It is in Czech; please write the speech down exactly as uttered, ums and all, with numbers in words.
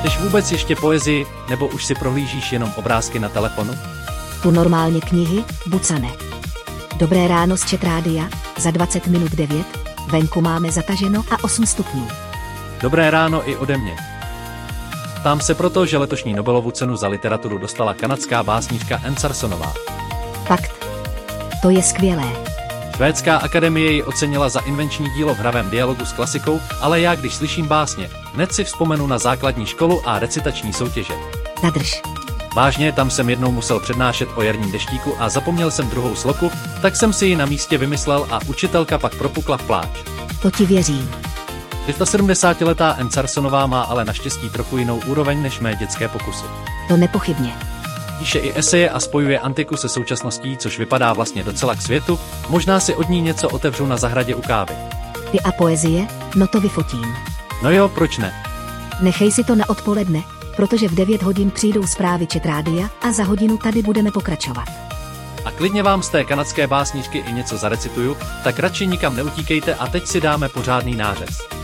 Čteš vůbec ještě poezii, nebo už si prohlížíš jenom obrázky na telefonu? Tu normálně knihy, Bucane. Dobré ráno z Chat Rádia, za dvacet minut devět, venku máme zataženo a osm stupňů. Dobré ráno i ode mě. Ptám se proto, že letošní Nobelovu cenu za literaturu dostala kanadská básnířka Anne Sarsonová. Fakt. To je skvělé. Švédská akademie ji ocenila za invenční dílo v hravém dialogu s klasikou, ale já, když slyším básně, hned si vzpomenu na základní školu a recitační soutěže. Zadrž. Vážně, tam jsem jednou musel přednášet o jarním deštíku a zapomněl jsem druhou sloku, tak jsem si ji na místě vymyslel a učitelka pak propukla v pláč. To ti věřím. sedmdesátiletá Anne Sarsonová má ale naštěstí trochu jinou úroveň než mé dětské pokusy. To nepochybně. Píše i eseje a spojuje antiku se současností, což vypadá vlastně docela k světu, možná si od ní něco otevřu na zahradě u kávy. Ty a poezie, no to vyfotím. No jo, proč ne? Nechej si to na odpoledne, protože v devět hodin přijdou zprávy Chat Rádia a za hodinu tady budeme pokračovat. A klidně vám z té kanadské básnířky i něco zarecituju, tak radši nikam neutíkejte a teď si dáme pořádný nářez.